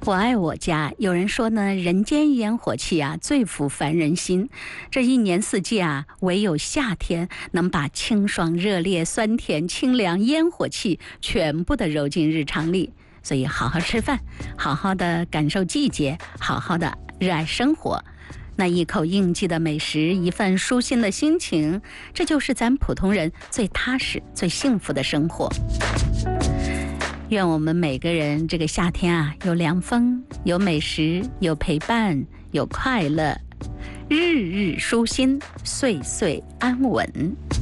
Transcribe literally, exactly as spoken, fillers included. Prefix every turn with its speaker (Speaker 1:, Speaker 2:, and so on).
Speaker 1: 我爱我家。有人说呢，人间烟火气啊，最抚凡人心。这一年四季啊，唯有夏天能把清爽、热烈、酸甜、清凉、烟火气全部的揉进日常里。所以，好好吃饭，好好的感受季节，好好的热爱生活。那一口应季的美食，一份舒心的心情，这就是咱普通人最踏实、最幸福的生活。愿我们每个人这个夏天啊，有凉风，有美食，有陪伴，有快乐，日日舒心，岁岁安稳。